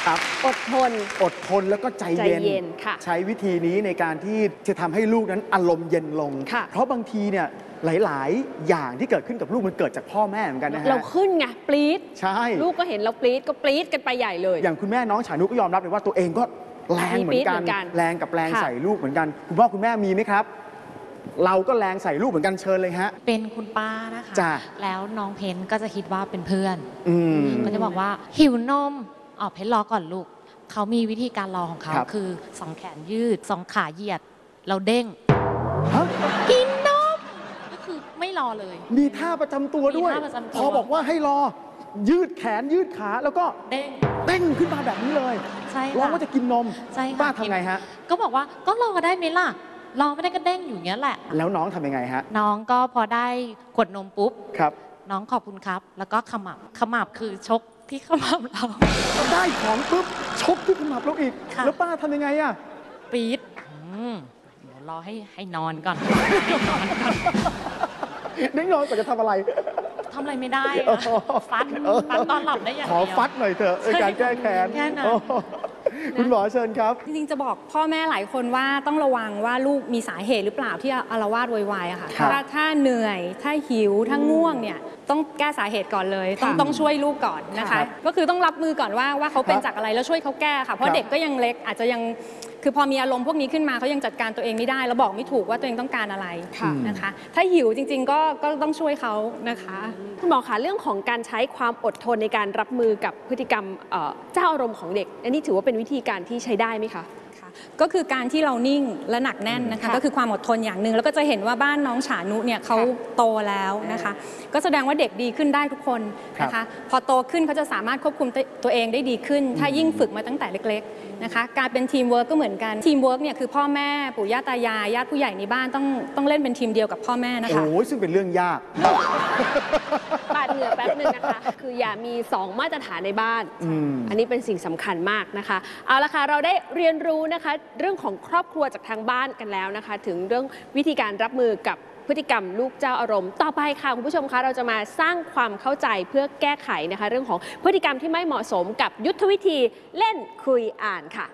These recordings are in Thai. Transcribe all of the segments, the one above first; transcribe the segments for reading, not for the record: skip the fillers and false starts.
ครับอดทนแล้วก็ใจเย็นใช้วิธีนี้ในการที่จะทำให้ลูกนั้นอารมณ์เย็นลงเพราะบางทีเนี่ยหลายๆอย่างที่เกิดขึ้นกับลูกมันเกิดจากพ่อแม่เหมือนกันนะฮะเราขึ้นไงปรี๊ดใช่ลูกก็เห็นเราปรี๊ดก็ปรี๊ดกันไปใหญ่เลยอย่างคุณแม่น้องฉานุก็ยอมรับเลยว่าตัวเองก็แรงเหมือนกันแรงกับแรงใส่ลูกเหมือนกันคุณพ่อคุณแม่มีไหมครับเราก็แรงใส่ลูกเหมือนกันเชิญเลยฮะเป็นคุณป้านะคะแล้วน้องเพนก็จะคิดว่าเป็นเพื่อนก็จะบอกว่าหิวนมเพนรอก่อนลูกเขามีวิธีการรอของเขาคือสองแขนยืดสองขาเหยียดเราเด้งกินนมก็คือไม่รอเลยมีท่าประจำตัวด้วยพอบอกว่าให้รอยืดแขนยืดขาแล้วก็เด้งขึ้นมาแบบนี้เลยใช่ร้องว่าจะกินนมป้าทำไงฮะก็บอกว่าก็รอได้ไหมล่ะรอไม่ได้ก็เด้งอยู่เงี้ยแหละแล้วน้องทำยังไงฮะน้องก็พอได้ขวดนมปุ๊บครับน้องขอบคุณครับแล้วก็ขมับคือชกที่ขมับเราได้ของปุ๊บชกที่ขมับเราอีกแล้วป้าทำยังไงอะปี๊ดเดี๋ยวรอให้นอนก่อนได้นอนก่อนจะทำอะไรทำอะไรไม่ได้ฟัดตอนหลับได้อย่างเดียวขอฟัดหน่อยเถอะในการแก้แค้นคุณหมอเชิญครับจริงๆจะบอกพ่อแม่หลายคนว่าต้องระวังว่าลูกมีสาเหตุหรือเปล่าที่อาละวาดโวยวายอะค่ะถ้าเหนื่อยถ้าหิวถ้าง่วงเนี่ยต้องแก้สาเหตุก่อนเลยต้องช่วยลูกก่อนนะคะก็คือต้องรับมือก่อนว่าเขาเป็นจากอะไรแล้วช่วยเขาแก้ค่ะเพราะเด็กก็ยังเล็กอาจจะยังคือพอมีอารมณ์พวกนี้ขึ้นมาเขายังจัดการตัวเองไม่ได้แล้วบอกไม่ถูกว่าตัวเองต้องการอะไรนะคะถ้าหิวจริงๆก็ต้องช่วยเขานะคะคุณหมอคะเรื่องของการใช้ความอดทนในการรับมือกับพฤติกรรมเจ้าอารมณ์ของเด็กอันนี้ถือว่าเป็นวิธีการที่ใช้ได้ไหมคะก็คือการที่เรานิ่งและหนักแน่นนะคะก็คือความอดทนอย่างหนึ่งแล้วก็จะเห็นว่าบ้านน้องฉานุเนี่ยเขาโตแล้วนะคะก็แสดงว่าเด็กดีขึ้นได้ทุกคนนะคะพอโตขึ้นเขาจะสามารถควบคุมตัวเองได้ดีขึ้นถ้ายิ่งฝึกมาตั้งแต่เล็กๆนะคะการเป็นทีมเวิร์กก็เหมือนกันทีมเวิร์กเนี่ยคือพ่อแม่ปู่ย่าตายายญาติผู้ใหญ่ในบ้านต้องเล่นเป็นทีมเดียวกับพ่อแม่นะคะโอ้ยซึ่งเป็นเรื่องยากปาดเหงื่อแป๊บนึงนะคะคืออย่ามี2มาตรฐานในบ้านอันนี้เป็นสิ่งสำคัญมากนะคะเอาละค่ะเราได้เรียนรู้นะคะเรื่องของครอบครัวจากทางบ้านกันแล้วนะคะถึงเรื่องวิธีการรับมือกับพฤติกรรมลูกเจ้าอารมณ์ต่อไปค่ะคุณผู้ชมคะเราจะมาสร้างความเข้าใจเพื่อแก้ไขนะคะเรื่องของพฤติกรรมที่ไม่เหมาะสมกับยุทธวิธีเล่นคุยอ่านค่ะ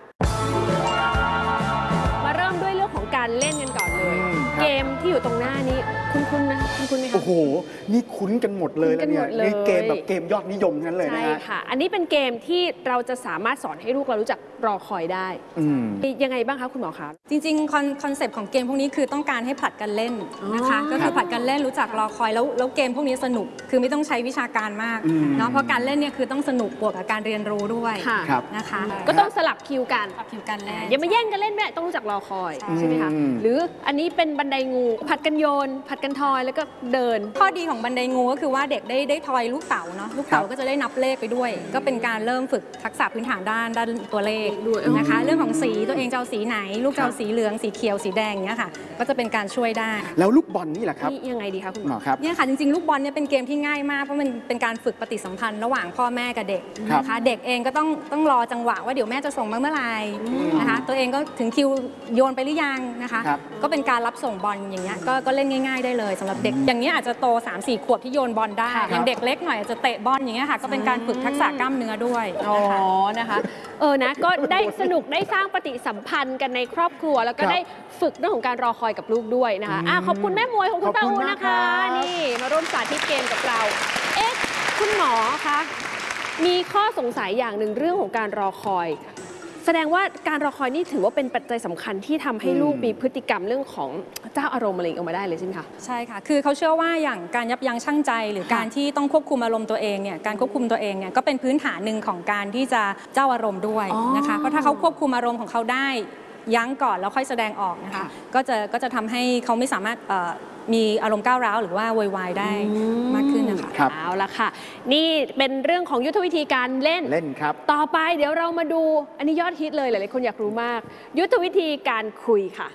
มาเริ่มด้วยเรื่องของการเล่นกันก่อนเลยเกมที่อยู่ตรงหน้านี้คุ้นๆนะคุ้นๆไหมคะโอ้โหนี่คุ้นกันหมดเลยแล้วเนี่ยนี่เกมแบบเกมยอดนิยมนั้นเลยนะใช่ค่ะอันนี้เป็นเกมที่เราจะสามารถสอนให้ลูกเรารู้จักรอคอยได้ยังไงบ้างคะคุณหมอคะจริงๆคอนเซปต์ของเกมพวกนี้คือต้องการให้ผลัดกันเล่นนะคะก็คือผลัดกันเล่นรู้จักรอคอยแล้วเกมพวกนี้สนุกคือไม่ต้องใช้วิชาการมากเนาะเพราะการเล่นเนี่ยคือต้องสนุกบวกกับการเรียนรู้ด้วยนะคะก็ต้องสลับคิวกันเล่นอย่ามาแย่งกันเล่นแม่ต้องรู้จักรอคอยใช่ไหมคะหรืออันนี้เป็นบันไดงูผัดกันโยนผัดกันทอยแล้วก็เดินข้อดีของบันไดงูก็คือว่าเด็กได้ทอยลูกเต๋าเนาะลูกเต๋าก็จะได้นับเลขไปด้วยก็เป็นการเริ่มฝึกทักษะพื้นฐานด้านตัวเลขนะคะเรื่องของสีตัวเองจะเอาสีไหนลูกจะเอาสีเหลืองสีเขียวสีแดงเนี้ยค่ะก็จะเป็นการช่วยได้แล้วลูกบอลนี่แหละครับยังไงดีคะคุณหมอครับเนี่ยค่ะจริงๆลูกบอลเนี่ยเป็นเกมที่ง่ายมากเพราะมันเป็นการฝึกปฏิสัมพันธ์ระหว่างพ่อแม่กับเด็กนะคะเด็กเองก็ต้องรอจังหวะว่าเดี๋ยวแม่จะส่งมาเมื่อไหร่นะคะตัวเองก็ถึงคิวโยนไปหรือยังนะคะก็เป็นการรับส่งบอลอย่างเงี้ยก็เล่นง่ายๆได้เลยสำหรับเด็กอย่างนี้อาจจะโต 3-4 ขวบที่โยนบอลได้อย่างเด็กเล็กหน่อยอาจจะเตะบอลอย่างเงี้ยค่ะก็เป็นการฝึกทักษะกล้ามเนื้อด้วยนะคะนะก็ได้สนุกได้สร้างปฏิสัมพันธ์กันในครอบครัวแล้วก็ได้ฝึกเรื่องของการรอคอยกับลูกด้วยนะคะขอบคุณแม่มวยของคุณป้าอูนะคะนี่มาร่วมสาธิตเกมกับเราคุณหมอคะมีข้อสงสัยอย่างหนึ่งเรื่องของการรอคอยแสดงว่าการรอคอยนี่ถือว่าเป็นปัจจัยสำคัญที่ทำให้ลูกมีพฤติกรรมเรื่องของเจ้าอารมณ์อะไรออกมาได้เลยใช่ไหมคะใช่ค่ะคือเขาเชื่อว่าอย่างการยับยั้งชั่งใจหรือการที่ต้องควบคุมอารมณ์ตัวเองเนี่ยการควบคุมตัวเองเนี่ยก็เป็นพื้นฐานหนึ่งของการที่จะเจ้าอารมณ์ด้วยนะคะเพราะถ้าเขาควบคุมอารมณ์ของเขาได้ยั้งก่อนแล้วค่อยแสดงออกนะคะก็จะทำให้เขาไม่สามารถมีอารมณ์ก้าวร้าวหรือว่าโวยวายได้มากขึ้นนะคะเอาละค่ะนี่เป็นเรื่องของยุทธวิธีการเล่นครับต่อไปเดี๋ยวเรามาดูอันนี้ยอดฮิตเลยหลายๆคนอยากรู้มากยุทธวิธีการคุยค่ะ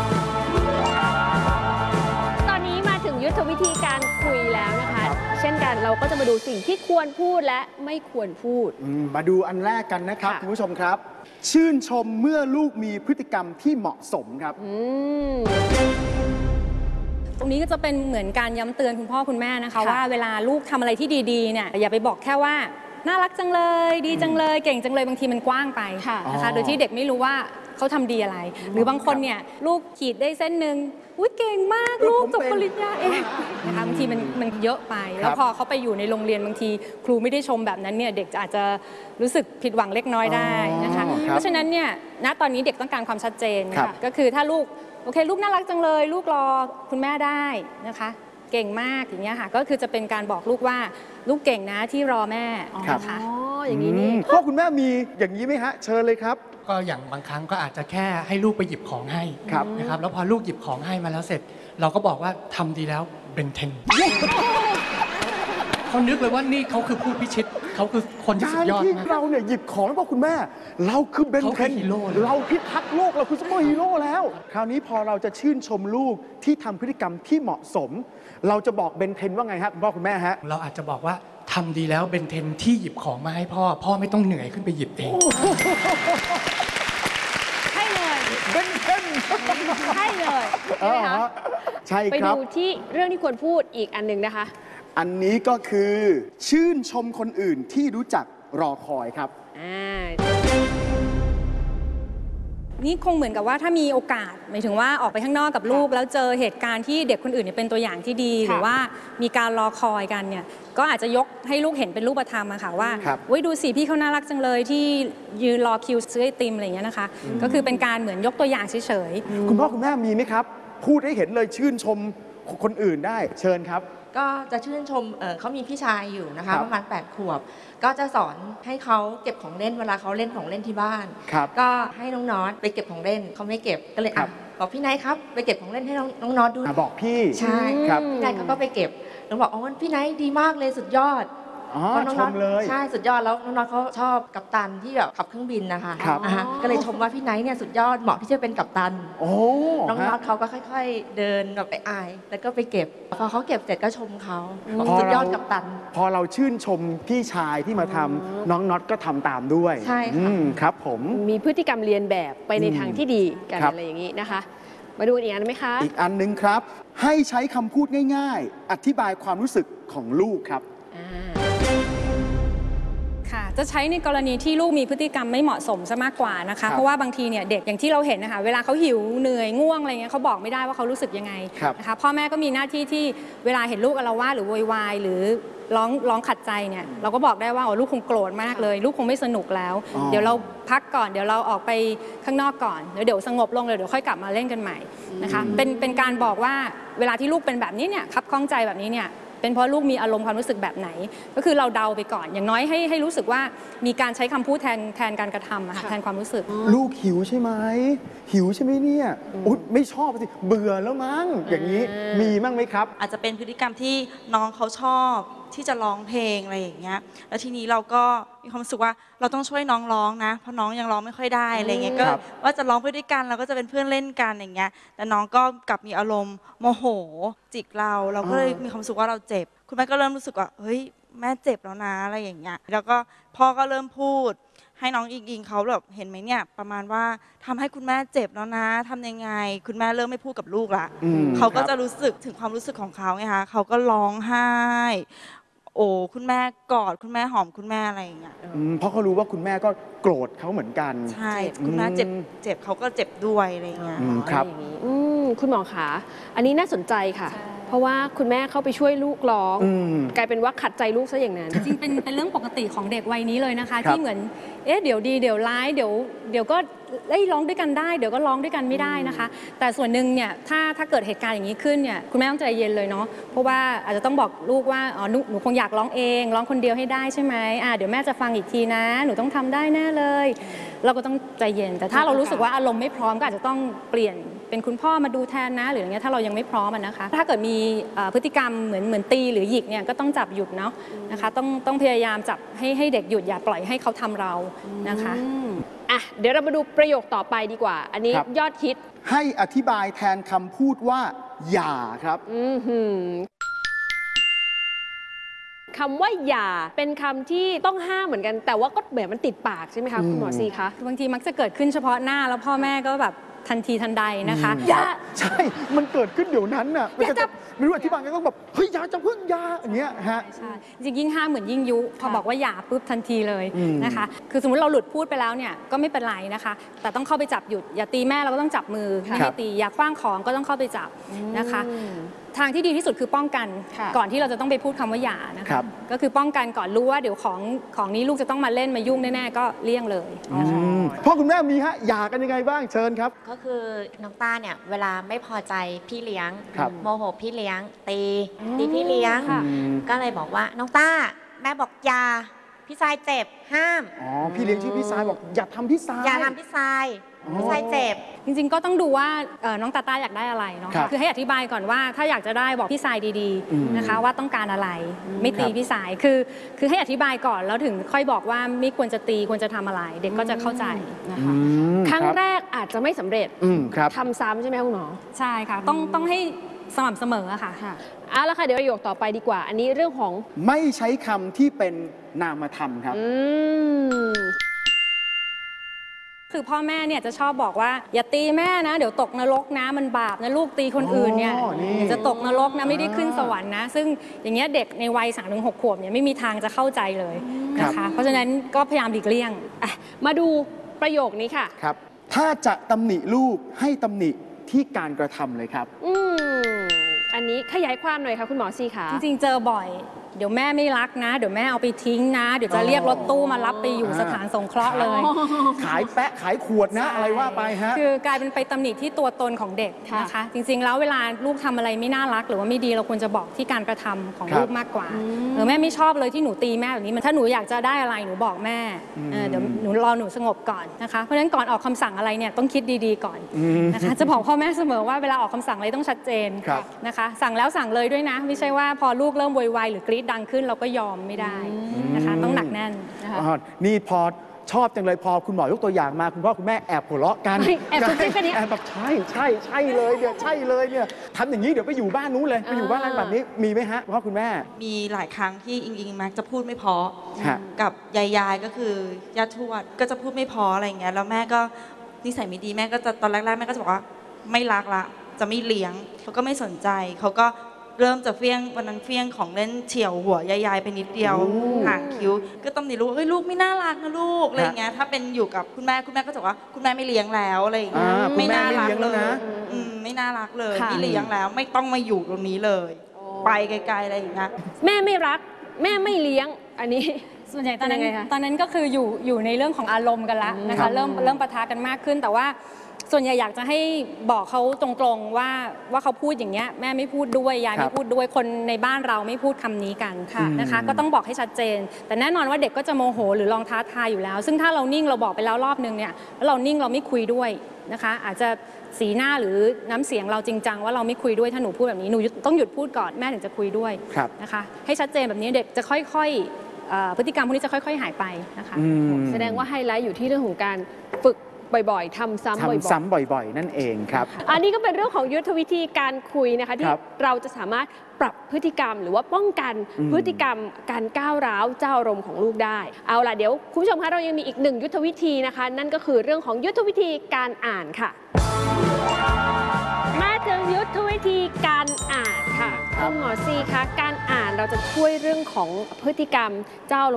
ตอนนี้มาถึงยุทธวิธีการคุยแล้วนะคะเช่นกันเราก็จะมาดูสิ่งที่ควรพูดและไม่ควรพูดมาดูอันแรกกันนะครับคุณผู้ชมครับชื่นชมเมื่อลูกมีพฤติกรรมที่เหมาะสมครับตรงนี้ก็จะเป็นเหมือนการย้ำเตือนคุณพ่อคุณแม่นะคะว่าเวลาลูกทำอะไรที่ดีๆเนี่ยอย่าไปบอกแค่ว่าน่ารักจังเลยดีจังเลยเก่งจังเลยบางทีมันกว้างไปนะคะโดยที่เด็กไม่รู้ว่าเขาทำดีอะไรหรือบางคนเนี่ยลูกขีดได้เส้นหนึ่งอุ้ยเก่งมากลูกจบปริญญาเองนะคะบางทีมันเยอะไปแล้วพอเขาไปอยู่ในโรงเรียนบางทีครูไม่ได้ชมแบบนั้นเนี่ยเด็กอาจจะรู้สึกผิดหวังเล็กน้อยได้นะคะเพราะฉะนั้นเนี่ยณตอนนี้เด็กต้องการความชัดเจนก็คือถ้าลูกโอเคลูกน่ารักจังเลยลูกรอคุณแม่ได้นะคะเก่งมากอย่างเงี้ยค่ะก็คือจะเป็นการบอกลูกว่าลูกเก่งนะที่รอแม่นะคะอย่างนี้นี่พ่อคุณแม่มีอย่างนี้ไหมฮะเชิญเลยครับก็อย่างบางครั้งก็อาจจะแค่ให้ลูกไปหยิบของให้นะครับแล้วพอลูกหยิบของให้มาแล้วเสร็จ เราก็บอกว่าทำดีแล้วเบนเทนเขานึกเลยว่านี่เขาคือผู้พิชิตเขาคือคนที่สุดยอดมากที่เราเนี่ยหยิบของให้พ่อคุณแม่เราคือเบนเทนเราพิทักษ์โลกเราคือซุปเปอร์ฮีโร่แล้วคราวนี้พอเราจะชื่นชมลูกที่ทำพฤติกรรมที่เหมาะสมเราจะบอกเบนเทนว่าไงฮะคุณพ่อคุณแม่ฮะเราอาจจะบอกว่าทำดีแล้วเบนเทนที่หยิบของมาให้พ่อไม่ต้องเหนื่อยขึ้นไปหยิบเองให้เลยเบนเทนให้เลยใช่ไหมคะใช่ครับไปดูที่เรื่องที่ควรพูดอีกอันหนึ่งนะคะอันนี้ก็คือชื่นชมคนอื่นที่รู้จักรอคอยครับนี่คงเหมือนกับว่าถ้ามีโอกาสหมายถึงว่าออกไปข้างนอกกับลูกแล้วเจอเหตุการณ์ที่เด็กคนอื่นเป็นตัวอย่างที่ดีหรือว่ามีการรอคอยกันเนี่ยก็อาจจะยกให้ลูกเห็นเป็นรูปธรรมอะค่ะว่าดูสิพี่เขาน่ารักจังเลยที่ยืนรอคิวซื้อไอติมอะไรอย่างเงี้ยนะคะก็คือเป็นการเหมือนยกตัวอย่างเฉยๆคุณพ่อคุณแม่มีไหมครับพูดให้เห็นเลยชื่นชมคนอื่นได้เชิญครับก็จะชื่นชมเขามีพี่ชายอยู่นะคะประมาณ8 ขวบก็จะสอนให้เขาเก็บของเล่นเวลาเขาเล่นของเล่นที่บ้านก็ให้น้องน็อตไปเก็บของเล่นเขาไม่เก็บก็เลยบอกพี่นายครับไปเก็บของเล่นให้น้องน็อตดูบอกพี่ใช่พี่นายเขาก็ไปเก็บน้องบอกอ๋อพี่นายดีมากเลยสุดยอดชมเลยใช่สุดยอดแล้วน้องๆเขาชอบกัปตันที่แบบขับเครื่องบินนะคะก็เลยชมว่าพี่ไนท์เนี่ยสุดยอดเหมาะที่จะเป็นกัปตันน้องๆเขาก็ค่อยๆเดินแบบไปอายแล้วก็ไปเก็บพอเขาเก็บเสร็จก็ชมเขาสุดยอดกัปตันพอเราชื่นชมพี่ชายที่มาทำน้องน็อตก็ทำตามด้วยใช่ครับผมมีพฤติกรรมเรียนแบบไปในทางที่ดีกันอะไรอย่างนี้นะคะมาดูอีกอันไหมคะอีกอันนึงครับให้ใช้คำพูดง่ายๆอธิบายความรู้สึกของลูกครับค่ะจะใช้ในกรณีที่ลูกมีพฤติกรรมไม่เหมาะสมซะมากกว่านะคะเพราะว่าบางทีเนี่ยเด็กอย่างที่เราเห็นนะคะเวลาเขาหิวเหนื่อยง่วงอะไรเงี้ยเขาบอกไม่ได้ว่าเขารู้สึกยังไงนะคะพ่อแม่ก็มีหน้าที่ที่เวลาเห็นลูกอาละวาดหรือโวยวายหรือร้องขัดใจเนี่ยเราก็บอกได้ว่าลูกคงโกรธมากเลยลูกคงไม่สนุกแล้วเดี๋ยวเราพักก่อนเดี๋ยวเราออกไปข้างนอกก่อนเดี๋ยวสงบลงเลยเดี๋ยวค่อยกลับมาเล่นกันใหม่นะคะเป็นการบอกว่าเวลาที่ลูกเป็นแบบนี้เนี่ยคับข้องใจแบบนี้เนี่ยเป็นเพราะลูกมีอารมณ์ความรู้สึกแบบไหนก็คือเราเดาไปก่อนอย่างน้อยให้รู้สึกว่ามีการใช้คำพูดแทนการกระทำแทนความรู้สึกลูกหิวใช่ไหมหิวใช่ไหมเนี่ยไม่ชอบสิเบื่อแล้วมั้งอย่างนี้มีมั้งไหมครับอาจจะเป็นพฤติกรรมที่น้องเขาชอบที่จะร้องเพลงอะไรอย่างเงี้ยแล้วทีนี้เราก็มีความรู้สึกว่าเราต้องช่วยน้องร้องนะเพราะน้องยังร้องไม่ค่อยได้อะไรเงี้ยก็ว่าจะร้องไปด้วยกันเราก็จะเป็นเพื่อนเล่นกันอย่างเงี้ยแต่น้องก็กลับมีอารมณ์โมโหจิกเราก็เลยมีความรู้สึกว่าเราเจ็บคุณแม่ก็เริ่มรู้สึกว่าเฮ้ยแม่เจ็บแล้วนะอะไรอย่างเงี้ยแล้วก็พ่อก็เริ่มพูดให้น้องอิงเขาแบบเห็นไหมเนี่ยประมาณว่าทำให้คุณแม่เจ็บแล้วนะทำยังไงคุณแม่เริ่มไม่พูดกับลูกละเขาก็จะรู้สึกถึงความรู้สึกของเขาไงคะเขาก็ร้องไห้โอ้คุณแม่กอดคุณแม่หอมคุณแม่อะไรอย่างเงี้ยเพราะเขารู้ว่าคุณแม่ก็โกรธเขาเหมือนกันใช่คุณแม่เจ็บเขาก็เจ็บด้วยอะไรอย่างเงี้ยครับคุณหมอขาอันนี้น่าสนใจค่ะเพราะว่าคุณแม่เข้าไปช่วยลูกร้องกลายเป็นว่าขัดใจลูกซะอย่างนั้นจริงเป็นเรื่องปกติของเด็กวัยนี้เลยนะคะที่เหมือนเดี๋ยวดีเดี๋ยวร้ายเดี๋ยวก็ร้องด้วยกันได้เดี๋ยวก็ร้องด้วยกันไม่ได้นะคะแต่ส่วนหนึ่งเนี่ยถ้าเกิดเหตุการณ์อย่างนี้ขึ้นเนี่ยคุณแม่ต้องใจเย็นเลยเนาะเพราะว่าอาจจะต้องบอกลูกว่าหนูคงอยากร้องเองร้องคนเดียวให้ได้ใช่ไหมเดี๋ยวแม่จะฟังอีกทีนะหนูต้องทำได้แน่เลยเราก็ต้องใจเย็นแต่ถ้าเรารู้สึกว่าอารมณ์ไม่พร้อมก็อาจจะต้องเปลี่ยนเป็นคุณพ่อมาดูแทนนะหรืออย่างเงี้ยถ้าเรายังไม่พร้อมนะคะถ้าเกิดมีพฤติกรรมเหมือนตีหรือหยิกเนี่ยก็ต้องจับหยุดเนาะนะคะต้องพยายามจับให้เด็กหยุดอย่าปล่อยให้เขาทำเรานะคะเดี๋ยวเรามาดูประโยคต่อไปดีกว่าอันนี้ยอดฮิตให้อธิบายแทนคำพูดว่าอย่าครับคำว่าอย่าเป็นคำที่ต้องห้ามเหมือนกันแต่ว่าก็แบบมันติดปากใช่ไหมคะคุณหมอซีคะบางทีมักจะเกิดขึ้นเฉพาะหน้าแล้วพ่อแม่ก็แบบทันทีทันใดนะคะอย่าใช่ มันเกิดขึ้นเดี๋ยวนั้นน่ะมันจะไม่รู้อธิบายไงต้องแบบเฮ้ยอย่าจะพึ่งยาอย่างเงี้ยฮะใช่จริงยิ่งห้ามเหมือนยิ่งยุพอบอกว่าอย่าปุ๊บทันทีเลยนะคะคือสมมติเราหลุดพูดไปแล้วเนี่ยก็ไม่เป็นไรนะคะแต่ต้องเข้าไปจับหยุดอย่าตีแม่เราก็ต้องจับมือไม่ให้ตีอย่าขว้างของก็ต้องเข้าไปจับนะคะทางที่ดีที่สุดคือป้องกันก่อนที่เราจะต้องไปพูดคำว่าอย่านะคะก็คือป้องกันก่อนรู้ว่าเดี๋ยวของนี้ลูกจะต้องมาเล่นมายุ่งแน่ๆก็เลี่ยงเลยนะคะพ่อคุณแม่มีฮะหย่ากันยังไงบ้างเชิญครับก็คือน้องต้าเนี่ยเวลาไม่พอใจพี่เลี้ยง โมโหพี่เลี้ยงตีพี่เลี้ยง ก็เลยบอกว่าน้องต้าแม่บอกอย่าพี่ทรายเจ็บห้ามอ๋อพี่เลี้ยงชื่อพี่ทรายบอกอย่าทำพี่ทรายอย่าทำพี่ทรายพี่ทรายเจ็บจริงๆก็ต้องดูว่าน้องตาต้าอยากได้อะไรเนาะคือให้อธิบายก่อนว่าถ้าอยากจะได้บอกพี่ทรายดีๆนะคะว่าต้องการอะไรไม่ตีพี่ทรายคือให้อธิบายก่อนแล้วถึงค่อยบอกว่าไม่ควรจะตีควรจะทำอะไร เด็กก็จะเข้าใจนะคะครั้งแรกอาจจะไม่สำเร็จทำซ้ำใช่ไหมคุณหมอใช่ค่ะต้องให้สม่ำเสมอค่ะเอาละค่ะเดี๋ยวประโยคต่อไปดีกว่าอันนี้เรื่องของไม่ใช้คำที่เป็นนามธรรมครับคือพ่อแม่เนี่ยจะชอบบอกว่าอย่าตีแม่นะเดี๋ยวตกนรกนะมันบาปนะลูกตีคนอื่นเนี่ยจะตกนรกนะไม่ได้ขึ้นสวรรค์นะซึ่งอย่างเงี้ยเด็กในวัย3-6 ขวบเนี่ยไม่มีทางจะเข้าใจเลยนะคะเพราะฉะนั้นก็พยายามหลีกเลี่ยงมาดูประโยคนี้ค่ะครับถ้าจะตำหนิลูกให้ตำหนิที่การกระทำเลยครับอันนี้ขยายความหน่อยค่ะคุณหมอซีค่ะจริงๆเจอบ่อยเดี๋ยวแม่ไม่รักนะเดี๋ยวแม่เอาไปทิ้งนะเดี๋ยวจะเรียกรถตู้มารับไปอยู่สถานสงเคราะห์เลยขายแปะขายขวดนะอะไรว่าไปฮะคือกลายเป็นไปตำหนิที่ตัวตนของเด็กนะคะจริงๆแล้วเวลาลูกทำอะไรไม่น่ารักหรือว่าไม่ดีเราควรจะบอกที่การกระทำของลูกมากกว่าแม่ไม่ชอบเลยที่หนูตีแม่แบบนี้ถ้าหนูอยากจะได้อะไรหนูบอกแม่เดี๋ยวหนูรอหนูสงบก่อนนะคะเพราะฉะนั้นก่อนออกคำสั่งอะไรเนี่ยต้องคิดดีๆก่อนนะคะจะบอกพ่อแม่เสมอว่าเวลาออกคำสั่งอะไรต้องชัดเจนนะคะสั่งแล้วสั่งเลยด้วยนะไม่ใช่ว่าพอลูกเริ่มโวยวายหรือกรี๊ดดังขึ้นเราก็ยอมไม่ได้นะคะต้องหนักแน่นนะคะนี่พอชอบจังเลยพอคุณหมอยกตัวอย่างมาคุณพ่อคุณแม่แอบหัวเราะกันแอบคิดกันนี้แอบแบบใช่เลยเนี่ยใช่เลยเนี่ยทำอย่างนี้เดี๋ยวไปอยู่บ้านนู้นเลยไปอยู่บ้านอะไรแบบนี้มีไหมฮะคุณพ่อคุณแม่มีหลายครั้งที่อิงมักจะพูดไม่พอกับยายก็คือย่าทวดก็จะพูดไม่พออะไรอย่างเงี้ยแล้วแม่ก็นิสัยไม่ดีแม่ก็จะตอนแรกๆแม่ก็จะบอกว่าไม่รักละจะไม่เลี้ยงเขาก็ไม่สนใจเขาก็เริ่มจะเฟี้ยงวันนั้นเฟี้ยงของเล่นเฉี่ยวหัวยายไปนิดเดียวห่างคิ้วก็ตำหนิลูกเฮ้ยลูกไม่น่ารักนะลูกอะไรเงี้ยถ้าเป็นอยู่กับคุณแม่ก็จะว่าคุณแม่ไม่เลี้ยงแล้วอะไรอย่างเงี้ยไม่น่ารักเลยไม่น่ารักเลยไม่เลี้ยงแล้วไม่ต้องมาอยู่ตรงนี้เลยไปไกลๆอะไรอย่างเงี้ยแม่ไม่รักแม่ไม่เลี้ยงอันนี้ส่วนใหญ่ตอนนั้นก็คืออยู่ในเรื่องของอารมณ์กันละนะคะเริ่มปะทะกันมากขึ้นแต่ว่าส่วนใหญ่อยากจะให้บอกเขาตรงๆว่าเขาพูดอย่างเงี้ยแม่ไม่พูดด้วยยายไม่พูดด้วยคนในบ้านเราไม่พูดคำนี้กันนะคะก็ต้องบอกให้ชัดเจนแต่แน่นอนว่าเด็กก็จะโมโหหรือลองท้าทายอยู่แล้วซึ่งถ้าเรานิ่งเราบอกไปแล้วรอบนึงเนี่ยแล้วเรานิ่งเราไม่คุยด้วยนะคะอาจจะสีหน้าหรือน้ำเสียงเราจริงจังว่าเราไม่คุยด้วยถ้าหนูพูดแบบนี้หนูต้องหยุดพูดก่อนแม่ถึงจะคุยด้วยนะคะให้ชัดเจนแบบนี้เด็กจะค่อยๆพฤติกรรมพวกนี้จะค่อยๆหายไปนะคะแสดงว่าไฮไลท์อยู่ที่เรื่องของการฝึกบ่อยๆทำซ้ำบ่อยๆนั่นเองครับอันนี้ก็เป็นเรื่องของยุทธวิธีการคุยนะคะที่เราจะสามารถปรับพฤติกรรมหรือว่าป้องกันพฤติกรรมการก้าวร้าวเจ้าอารมณ์ของลูกได้เอาล่ะเดี๋ยวคุณผู้ชมคะเรายังมีอีกหนึ่งยุทธวิธีนะคะนั่นก็คือเรื่องของยุทธวิธีการอ่านค่ะมาถึงยุทธวิธีการอ่านค่ะคุณหมอซีคะการอ่านเราจะช่วยเรื่องของพฤติกรรมเจ้าอารมณ์